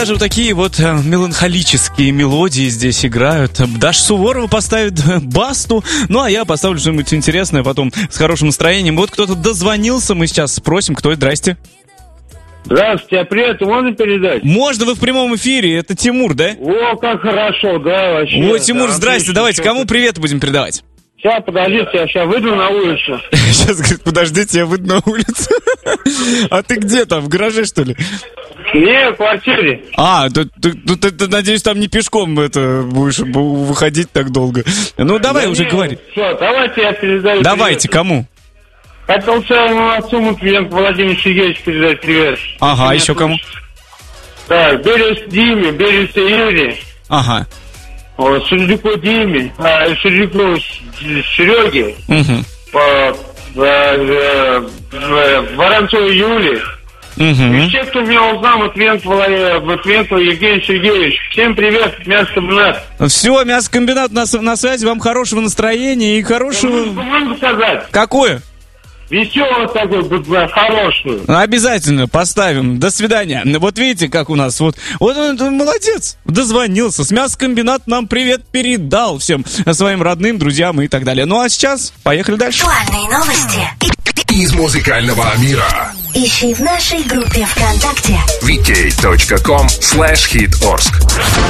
даже вот такие вот меланхолические мелодии здесь играют. Даша Суворова поставит Басту, ну а я поставлю что-нибудь интересное потом с хорошим настроением. Вот кто-то дозвонился, мы сейчас спросим, кто это. Здрасте. Здравствуйте, а привет, можно передать? Можно, вы в прямом эфире, это Тимур, да? О, как хорошо, да, вообще. Ой, Тимур, да, здрасте, отлично, давайте, кому привет будем передавать? Сейчас, подождите, я сейчас выйду на улицу. Сейчас, говорит, подождите, я выйду на улицу. А ты где там, в гараже, что ли? Не, в квартире. А, ты, надеюсь, там не пешком это будешь выходить так долго. Ну, давай уже говори. Все, давайте я передаю. Давайте, привет. кому? Хотел своему отцу Матвиенко Владимиру Сергеевичу передать привет. Ага, а еще кому? Так, Берез Диме, Берез Юре. Ага. Сердюку Диме, Сердюку Сереге. Угу. Воронцову Юле. Угу. И все, кто меня узнал, Матвиенко Евгений Сергеевич. Всем привет, мясокомбинат. Все, мясокомбинат на связи. Вам хорошего настроения и хорошего... Можно сказать? Какое? Веселый такой, хороший. Обязательно поставим. До свидания. Вот видите, как у нас. Вот он молодец. Дозвонился. С мясокомбинат нам привет передал всем своим родным, друзьям и так далее. Ну а сейчас поехали дальше. Актуальные новости из музыкального мира. Ищи в нашей группе ВКонтакте vk.com/hitorsk.